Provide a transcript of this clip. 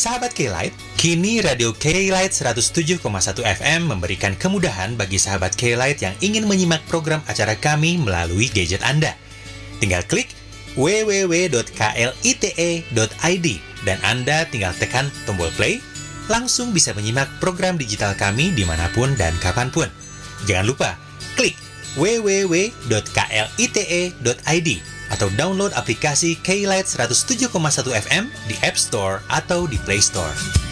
Sahabat K-Light, kini Radio K-Light 107,1 FM memberikan kemudahan bagi sahabat K-Light yang ingin menyimak program acara kami melalui gadget Anda. Tinggal klik www.klite.id dan Anda tinggal tekan tombol play, langsung bisa menyimak program digital kami dimanapun dan kapanpun. Jangan lupa, klik www.klite.id atau download aplikasi K-Light 107,1 FM di App Store atau di Play Store.